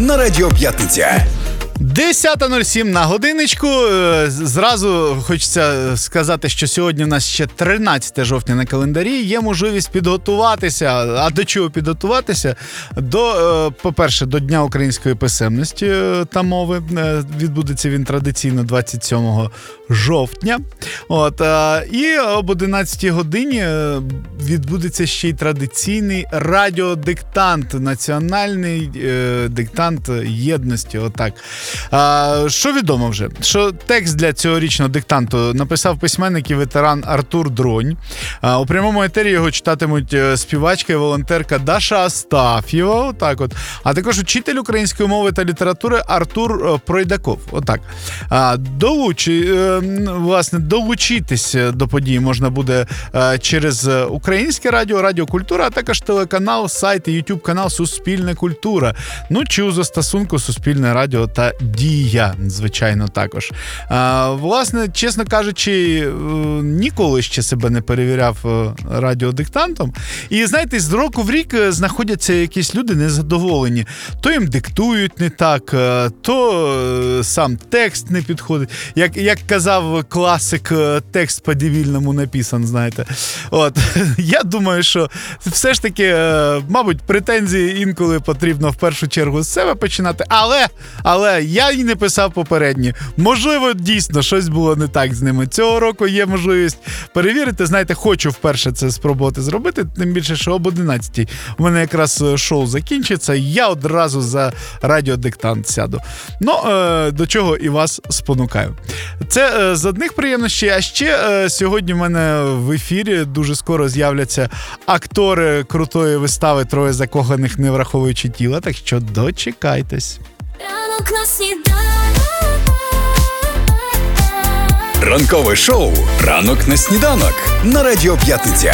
на Радіо П'ятниця. 10:07 на годиночку. Зразу хочеться сказати, що сьогодні у нас ще 13 жовтня на календарі. Є можливість підготуватися. А до чого підготуватися? По-перше, до Дня української писемності та мови. Відбудеться він традиційно 27 жовтня. І об 11 годині відбудеться ще й традиційний радіодиктант, національний диктант єдності. Отак. Що відомо вже? Що текст для цьогорічного диктанту написав письменник і ветеран Артур Дронь. У прямому етері його читатимуть співачка і волонтерка Даша Астаф'єва. Отак от. А також учитель української мови та літератури Артур Пройдаков. Отак. Долучитись до події можна буде через Українське радіо, Радіо Культура, а також телеканал, сайт і YouTube канал Суспільне культура. Ну, чи у застосунку Суспільне радіо та Дія, звичайно, також. Власне, чесно кажучи, ніколи ще себе не перевіряв радіодиктантом. І, знаєте, з року в рік знаходяться якісь люди незадоволені. То їм диктують не так, то сам текст не підходить. Як казав класик, текст по-дебільному написан, знаєте. От. Я думаю, що все ж таки, мабуть, претензії інколи потрібно в першу чергу з себе починати, але я і не писав попередні. Можливо, дійсно, щось було не так з ними. Цього року є можливість перевірити. Знаєте, хочу вперше це спробувати зробити, тим більше, що об 11-й у мене якраз шоу закінчиться, і я одразу за радіодиктант сяду. Ну, до чого і вас спонукаю. Це з одних приємностей, а ще сьогодні в мене в ефірі дуже скоро з'являться актори крутої вистави «Троє закоханих, не враховуючи тіла», так що дочекайтесь. Ранкове шоу «Ранок на сніданок» на Радіо П'ятниця.